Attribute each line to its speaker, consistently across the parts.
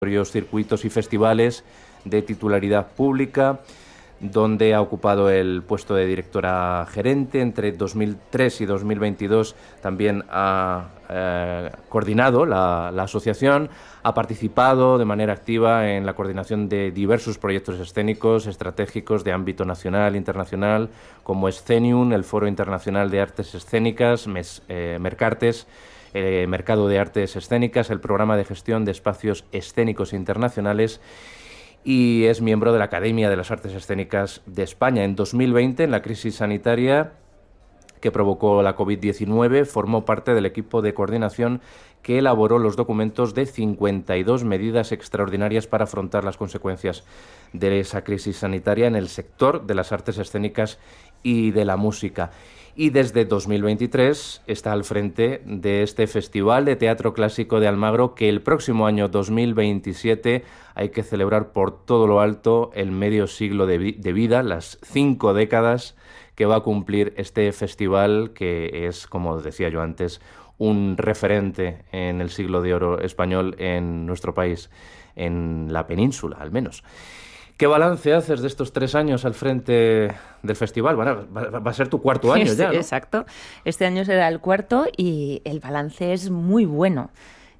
Speaker 1: varios circuitos y festivales de titularidad pública, donde ha ocupado el puesto de directora gerente. Entre 2003 y 2022 también ha coordinado la asociación, ha participado de manera activa en la coordinación de diversos proyectos escénicos estratégicos de ámbito nacional e internacional, como Scenium, el Foro Internacional de Artes Escénicas, Mercartes, Mercado de Artes Escénicas, el Programa de Gestión de Espacios Escénicos Internacionales, y es miembro de la Academia de las Artes Escénicas de España. En 2020, en la crisis sanitaria que provocó la COVID-19, formó parte del equipo de coordinación que elaboró los documentos de 52 medidas extraordinarias para afrontar las consecuencias de esa crisis sanitaria en el sector de las artes escénicas y de la música. Y desde 2023 está al frente de este Festival de Teatro Clásico de Almagro, que el próximo año 2027 hay que celebrar por todo lo alto el medio siglo de vida, las 5 décadas que va a cumplir este festival, que es, como decía yo antes, un referente en el siglo de oro español en nuestro país, en la península al menos. ¿Qué balance haces de estos 3 años al frente del festival? Bueno, va a ser tu cuarto año ya, ¿no?
Speaker 2: Exacto. Este año será el cuarto y el balance es muy bueno.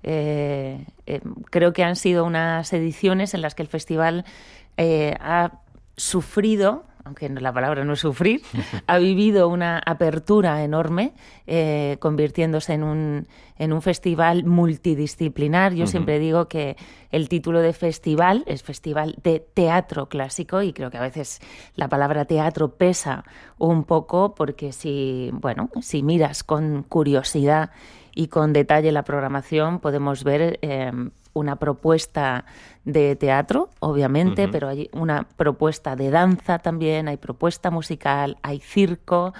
Speaker 2: Creo que han sido unas ediciones en las que el festival ha sufrido, aunque la palabra no es sufrir, ha vivido una apertura enorme, convirtiéndose en un festival multidisciplinar. Yo siempre digo que el título de festival es Festival de Teatro Clásico, y creo que a veces la palabra teatro pesa un poco, porque si miras con curiosidad y con detalle la programación, podemos ver una propuesta de teatro, obviamente, pero hay una propuesta de danza también, hay propuesta musical, hay circo,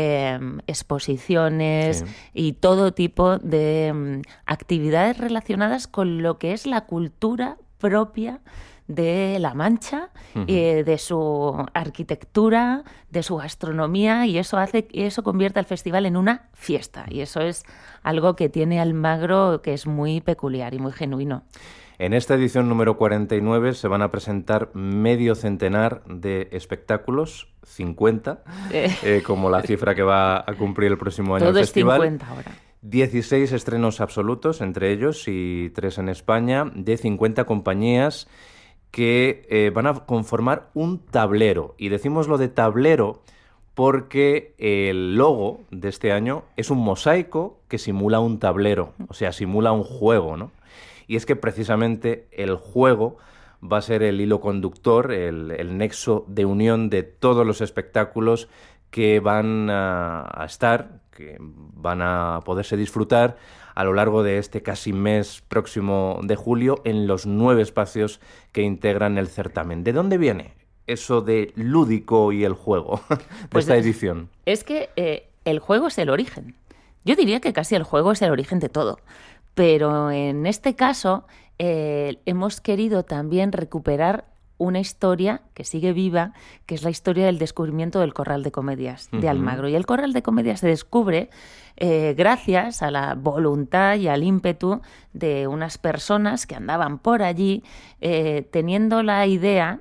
Speaker 2: exposiciones y todo tipo de actividades relacionadas con lo que es la cultura propia de La Mancha, de su arquitectura, de su gastronomía, y eso convierte al festival en una fiesta, y eso es algo que tiene Almagro, que es muy peculiar y muy genuino.
Speaker 1: En esta edición número 49 se van a presentar medio centenar de espectáculos, 50, como la cifra que va a cumplir el próximo año
Speaker 2: todo
Speaker 1: el festival.
Speaker 2: Todo es 50 ahora.
Speaker 1: 16 estrenos absolutos, entre ellos, y 3 en España, de 50 compañías que van a conformar un tablero. Y decimos lo de tablero porque el logo de este año es un mosaico que simula un tablero, o sea, simula un juego, ¿no? Y es que precisamente el juego va a ser el hilo conductor, el nexo de unión de todos los espectáculos que van a estar, que van a poderse disfrutar a lo largo de este casi mes próximo de julio en los 9 espacios que integran el certamen. ¿De dónde viene eso de lúdico y el juego de esta edición?
Speaker 2: Es que el juego es el origen. Yo diría que casi el juego es el origen de todo. Pero en este caso hemos querido también recuperar una historia que sigue viva, que es la historia del descubrimiento del Corral de Comedias de Almagro. Y el Corral de Comedias se descubre gracias a la voluntad y al ímpetu de unas personas que andaban por allí teniendo la idea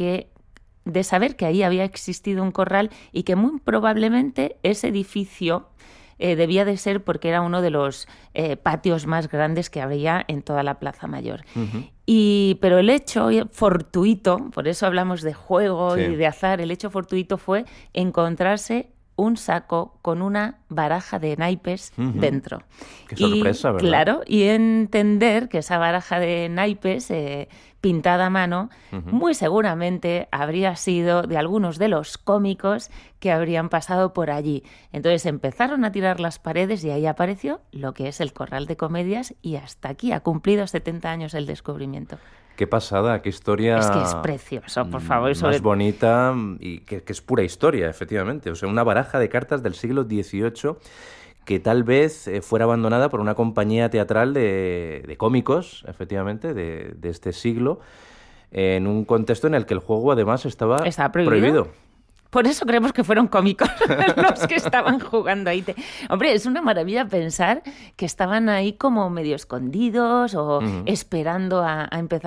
Speaker 2: de saber que ahí había existido un corral, y que muy probablemente ese edificio debía de ser porque era uno de los patios más grandes que había en toda la Plaza Mayor. Pero el hecho fortuito, por eso hablamos de juego y de azar, el hecho fortuito fue encontrarse un saco con una baraja de naipes dentro.
Speaker 1: Qué sorpresa, ¿verdad?
Speaker 2: Claro, y entender que esa baraja de naipes pintada a mano muy seguramente habría sido de algunos de los cómicos que habrían pasado por allí. Entonces empezaron a tirar las paredes y ahí apareció lo que es el Corral de Comedias, y hasta aquí ha cumplido 70 años el descubrimiento.
Speaker 1: Qué pasada, qué historia.
Speaker 2: Es que es precioso, por favor.
Speaker 1: Más bonita, y que es pura historia, efectivamente. O sea, una baraja de cartas del siglo XVIII que tal vez fuera abandonada por una compañía teatral de cómicos, efectivamente, de este siglo, en un contexto en el que el juego además estaba prohibido.
Speaker 2: Por eso creemos que fueron cómicos los que estaban jugando ahí. Hombre, es una maravilla pensar que estaban ahí como medio escondidos o esperando a empezar